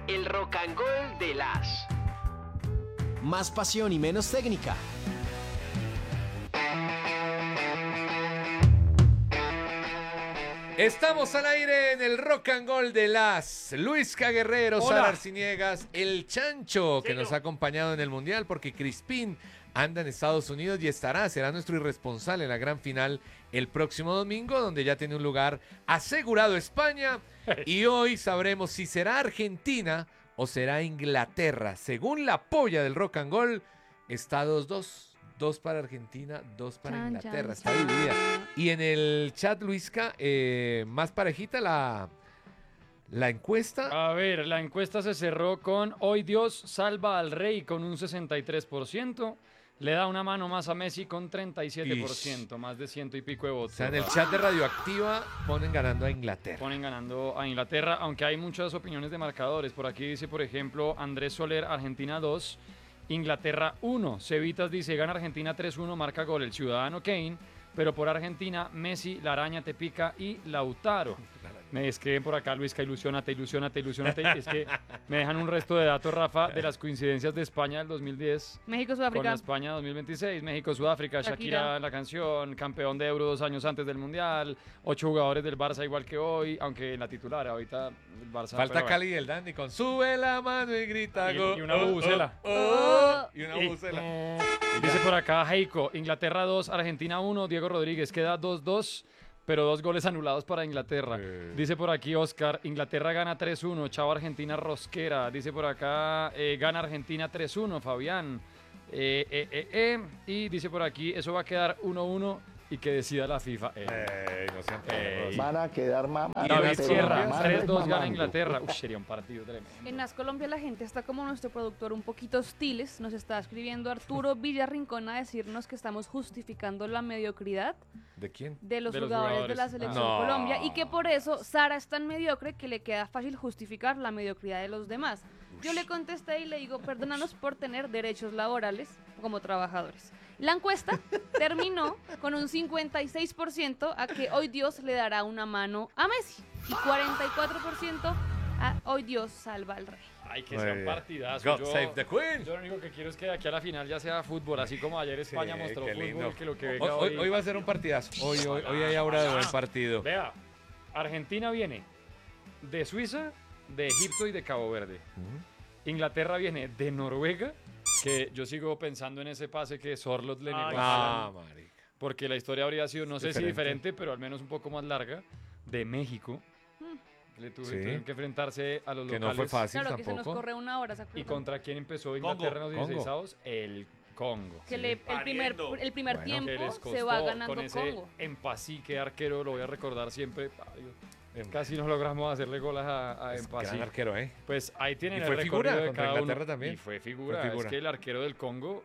el Rock and Gold de las. Más pasión y menos técnica. Estamos al aire en el Rock and Gold de las. Luisca Guerrero, Sara Arciniegas, el Chancho, que nos ha acompañado en el Mundial, porque Crispín anda en Estados Unidos y será nuestro irresponsable en la gran final el próximo domingo, donde ya tiene un lugar asegurado España. Y hoy sabremos si será Argentina o será Inglaterra. Según la polla del Rock and Gold, está 2-2. 2 para Argentina, 2 para Inglaterra. Está dividida. Y en el chat, Luisca, más parejita la encuesta. A ver, la encuesta se cerró con Hoy Dios salva al Rey con un 63%. Le da una mano más a Messi con 37%, más de 100 y pico de votos. O sea, en el chat de Radioactiva ponen ganando a Inglaterra. Ponen ganando a Inglaterra, aunque hay muchas opiniones de marcadores. Por aquí dice, por ejemplo, Andrés Soler, Argentina 2, Inglaterra 1. Cevitas dice, gana Argentina 3-1, marca gol el ciudadano Kane, pero por Argentina, Messi, La Araña, Tepica y Lautaro. Me escriben por acá, Luisca, ilusionate. Es que me dejan un resto de datos, Rafa, de las coincidencias de España del 2010. México-Sudáfrica. Con España 2026. México-Sudáfrica, Shakira la canción, campeón de Euro 2 años antes del Mundial, 8 jugadores del Barça igual que hoy, aunque en la titular, ahorita el Barça... Falta Cali y el Dandy con sube la mano y grita y una bubucela. Y una bubucela. Dice por acá, Heiko, Inglaterra 2, Argentina 1, Diego Rodríguez, queda 2-2. Pero 2 goles anulados para Inglaterra. Dice por aquí Oscar, Inglaterra gana 3-1, chao Argentina rosquera. Dice por acá, gana Argentina 3-1, Fabián. Y dice por aquí, eso va a quedar 1-1 y que decida la FIFA. No sean perros. Van a quedar mamadas. David Sierra, 3-2 gana Inglaterra. Sería un partido tremendo. En Nas Colombia la gente está como nuestro productor un poquito hostiles. Nos está escribiendo Arturo Villarrincón a decirnos que estamos justificando la mediocridad. ¿De quién? De los jugadores de la Selección Colombia. Y que por eso Sara es tan mediocre que le queda fácil justificar la mediocridad de los demás. Yo le contesté y le digo, perdónanos por tener derechos laborales como trabajadores. La encuesta terminó con un 56% a que hoy Dios le dará una mano a Messi y 44% a hoy Dios salva al Rey. Ay, que sea un partidazo. God save the Queen. Yo lo único que quiero es que de aquí a la final ya sea fútbol, así como ayer España mostró fútbol, que lo que venga hoy va a ser un partidazo. Hoy hay aura de buen partido. Vea, Argentina viene de Suiza, de Egipto y de Cabo Verde. Inglaterra viene de Noruega, que yo sigo pensando en ese pase que Sorloth le negó a Haaland, marica. porque la historia habría sido, no sé si diferente, pero al menos un poco más larga, de México. Le tuvieron que enfrentarse a los locales. Que no fue fácil claro, tampoco. que se nos corre una hora. ¿Y contra quién empezó Inglaterra en los 16avos? El Congo. Que el primer tiempo se va ganando con ese Congo. Empasí, que arquero, lo voy a recordar siempre. Casi no logramos hacerle goles a Empasí. Gran arquero, Pues ahí tienen el recorrido de contra cada Inglaterra uno. también. Y fue figura. Es que el arquero del Congo,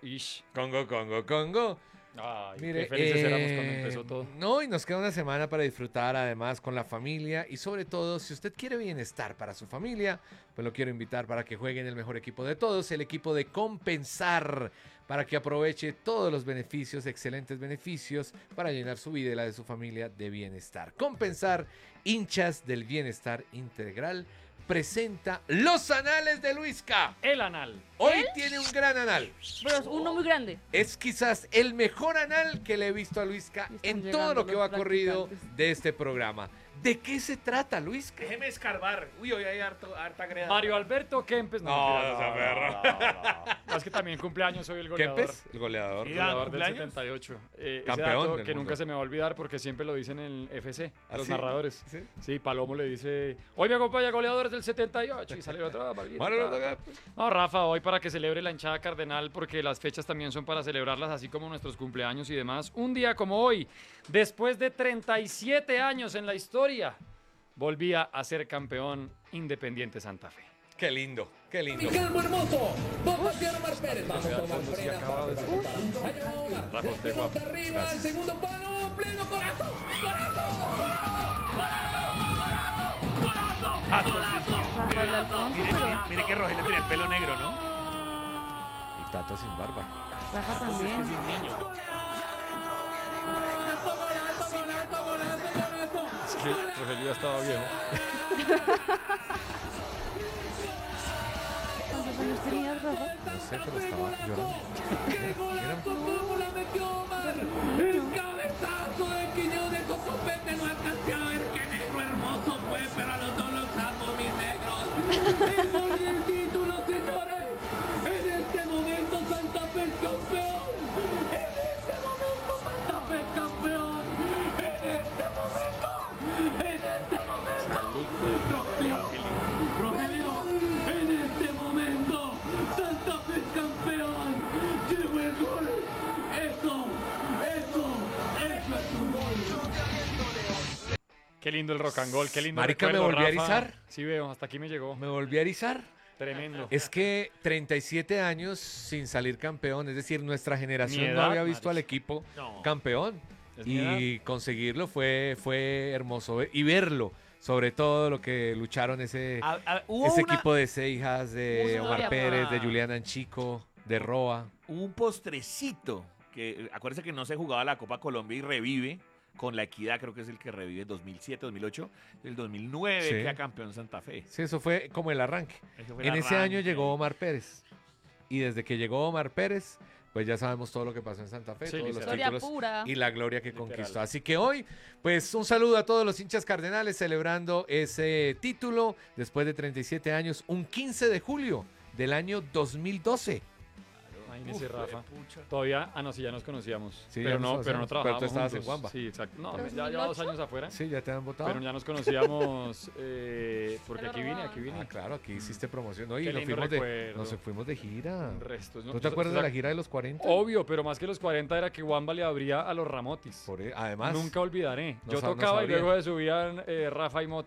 Congo. Ay, Mire, qué felices éramos cuando empezó todo. No, y nos queda una semana para disfrutar además con la familia y sobre todo, si usted quiere bienestar para su familia, pues lo quiero invitar para que juegue en el mejor equipo de todos, el equipo de Compensar, para que aproveche todos los beneficios, excelentes beneficios, para llenar su vida y la de su familia de bienestar. Compensar, hinchas del bienestar integral, presenta Los Anales de Luisca. El anal. Hoy tiene un gran anal. Pero es uno muy grande. Es quizás el mejor anal que le he visto a Luisca en todo lo que va corrido de este programa. ¿De qué se trata, Luisca? Déjeme escarbar. Uy, hoy hay harta greda. Mario Alberto Kempes. No, Es que también cumpleaños soy el goleador. Kempes, el goleador. ¿Y Goleador del cumpleaños? 78. Campeón del que mundo. nunca se me va a olvidar porque siempre lo dicen en el FC, ¿Ah, los sí? narradores. ¿Sí? Sí, Palomo le dice, hoy me acompaña goleadores del 78 y sale el otro. No, Rafa, hoy para que celebre la hinchada cardenal porque las fechas también son para celebrarlas así como nuestros cumpleaños y demás. Un día como hoy, después de 37 años en la historia, volvía a ser campeón Independiente Santa Fe. Qué lindo, qué lindo. Ricardo Hermoso, va patear Omar Pérez, va a tomar frena, pelota arriba, el segundo palo, pleno corazón, Rafael Alfonso, pero Mire que Rogelio tiene el pelo negro, ¿no? Y Tato sin barba. Rafa también. Es que Rogelio ya estaba viejo. ¿Cuántos años tenías, Rafa? No sé, pero estaba llorando. ¡Qué golazo! ¡Cómo la metió Omar! ¡El cabezazo de Quiñones con Copete! No alcancé a ver qué negro hermoso fue, pero a los dos los amo, mis negros. ¡El gol del título, señores! En este momento Santa Fe es campeón. En este momento Santa Fe es campeón. En este momento. Rogelio, en este momento Santa Fe es campeón. Llegó el gol. Eso es un gol. Qué lindo el rock and roll, qué lindo. Marica, me recuerdo, volví a Rafa. erizar. Sí veo, hasta aquí me llegó. Me volví a erizar. Tremendo. Es que 37 años sin salir campeón, es decir, nuestra generación Mi no edad, había visto al marica. equipo No. campeón. Es mi Y conseguirlo fue hermoso. Y verlo, sobre todo lo que lucharon ese Hubo equipo de Seijas, de Hubo Omar una- Pérez, de Julián Anchico, de Roa. un postrecito que acuérdense que no se jugaba la Copa Colombia y revive con la Equidad, creo que es el que revive 2007, 2008, el 2009 Sí. queda campeón Santa Fe. Sí, eso fue como el arranque. Ese fue el En ese año arranque. llegó Omar Pérez. Y desde que llegó Omar Pérez, pues ya sabemos todo lo que pasó en Santa Fe, Sí, todos los literal. Historia títulos pura. y la gloria que Literal. conquistó. Así que hoy, pues un saludo a todos los hinchas cardenales celebrando ese título después de 37 años, un 15 de julio del año 2012. Imagínese, Uf, Rafa. pucha. Todavía, sí, ya nos conocíamos. Sí, ya pero, nos no conocíamos. Pero tú trabajábamos estabas en juntos. Wamba. Sí, exacto. No, ya 2008. lleva 2 años afuera. Sí, ya te han votado. Pero ya nos conocíamos porque Te lo aquí vine, robaban. Ah, claro, aquí hiciste promoción. No, y Qué nos lindo fuimos, recuerdo. nos fuimos de gira. Restos, ¿no? ¿No te acuerdas de la gira de los 40? Obvio, pero más que los 40 era que Wamba le abría a los Ramotis. Además, Nunca olvidaré. No Yo sa- no tocaba y sabría. luego subían Rafa y Mota